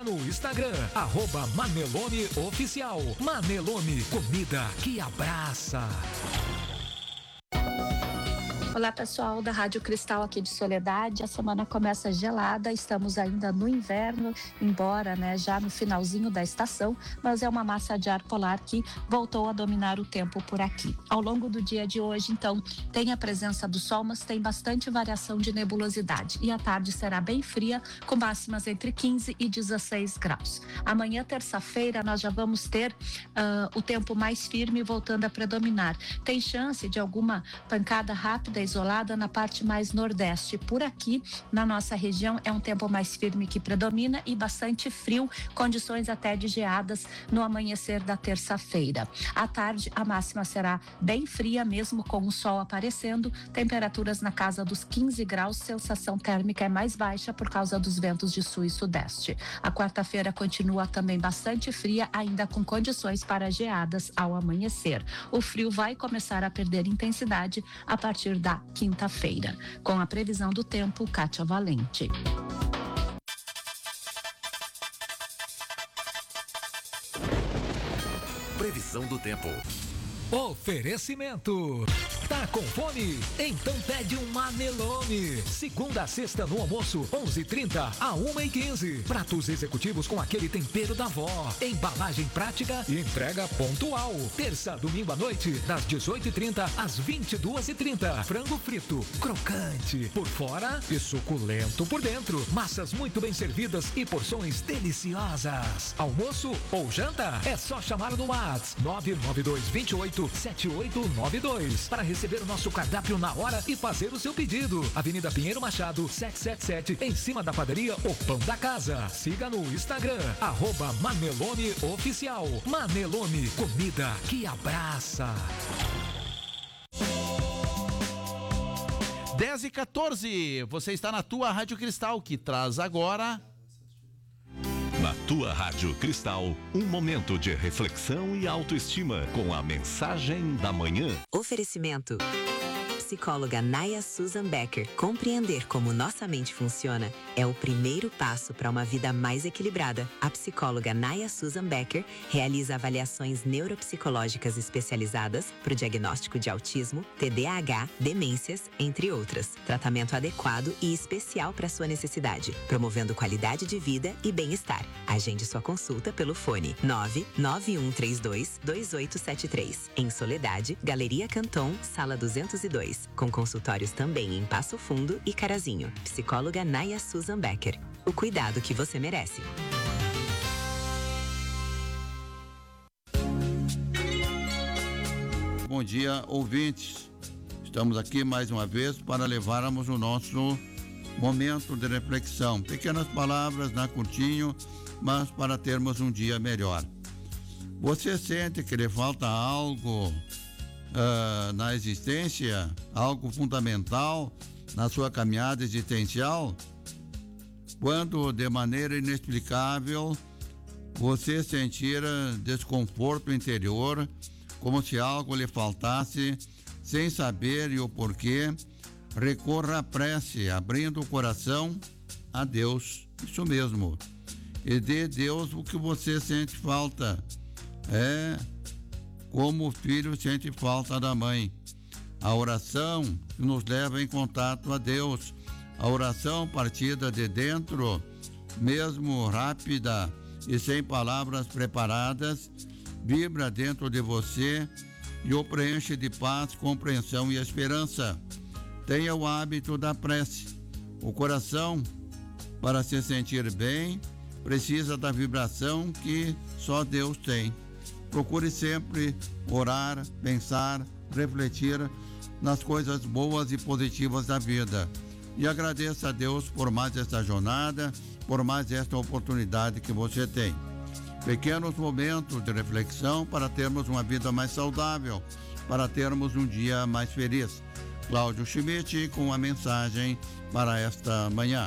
Siga no Instagram, @Manelone Oficial. Manelone, comida que abraça. Olá pessoal da Rádio Cristal aqui de Soledade, a semana começa gelada, estamos ainda no inverno, embora já no finalzinho da estação, mas é uma massa de ar polar que voltou a dominar o tempo por aqui. Ao longo do dia de hoje, então, tem a presença do sol, mas tem bastante variação de nebulosidade e a tarde será bem fria, com máximas entre 15 e 16 graus. Amanhã, terça-feira, nós já vamos ter o tempo mais firme voltando a predominar. Tem chance de alguma pancada rápida isolada na parte mais nordeste. Por aqui, na nossa região, é um tempo mais firme que predomina e bastante frio, condições até de geadas no amanhecer da terça-feira. À tarde, a máxima será bem fria, mesmo com o sol aparecendo, temperaturas na casa dos 15 graus, sensação térmica é mais baixa por causa dos ventos de sul e sudeste. A quarta-feira continua também bastante fria, ainda com condições para geadas ao amanhecer. O frio vai começar a perder intensidade a partir da quinta-feira. Com a previsão do tempo, Kátia Valente. Previsão do tempo. Oferecimento. Tá com fome? Então pede um Manelone. Segunda a sexta no almoço, 11h30 a 1h15. Pratos executivos com aquele tempero da avó. Embalagem prática e entrega pontual. Terça, domingo à noite, das 18h30 às 22h30. Frango frito, crocante por fora e suculento por dentro. Massas muito bem servidas e porções deliciosas. Almoço ou janta? É só chamar no WhatsApp 992287892 para receber o nosso cardápio na hora e fazer o seu pedido. Avenida Pinheiro Machado, 777, em cima da padaria O Pão da Casa. Siga no Instagram, @Manelone Oficial. Manelone, comida que abraça. 10h14, você está na tua Rádio Cristal, que traz agora... Na tua Rádio Cristal, um momento de reflexão e autoestima com a mensagem da manhã. Oferecimento. Psicóloga Naya Susan Becker. Compreender como nossa mente funciona é o primeiro passo para uma vida mais equilibrada. A psicóloga Naya Susan Becker realiza avaliações neuropsicológicas especializadas para o diagnóstico de autismo, TDAH, demências, entre outras. Tratamento adequado e especial para sua necessidade, promovendo qualidade de vida e bem-estar. Agende sua consulta pelo fone 991322873. Em Soledade, Galeria Canton, Sala 202. Com consultórios também em Passo Fundo e Carazinho. Psicóloga Naya Susan Becker. O cuidado que você merece. Bom dia, ouvintes. Estamos aqui mais uma vez para levarmos o nosso momento de reflexão. Pequenas palavras, curtinho, mas para termos um dia melhor. Você sente que lhe falta algo na existência, algo fundamental na sua caminhada existencial? Quando de maneira inexplicável você sentir desconforto interior, como se algo lhe faltasse, sem saber o porquê, recorra à prece, abrindo o coração a Deus, isso mesmo, e dê a Deus o que você sente falta. Como o filho sente falta da mãe. A oração nos leva em contato a Deus. A oração partida de dentro, mesmo rápida e sem palavras preparadas, vibra dentro de você e o preenche de paz, compreensão e esperança. Tenha o hábito da prece. O coração, para se sentir bem, precisa da vibração que só Deus tem. Procure sempre orar, pensar, refletir nas coisas boas e positivas da vida. E agradeça a Deus por mais esta jornada, por mais esta oportunidade que você tem. Pequenos momentos de reflexão para termos uma vida mais saudável, para termos um dia mais feliz. Cláudio Schmidt com a mensagem para esta manhã.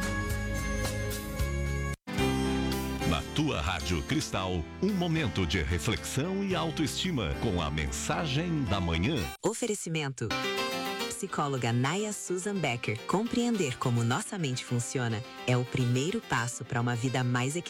Na tua Rádio Cristal, um momento de reflexão e autoestima com a mensagem da manhã. Oferecimento. Psicóloga Naya Susan Becker. Compreender como nossa mente funciona é o primeiro passo para uma vida mais equilibrada.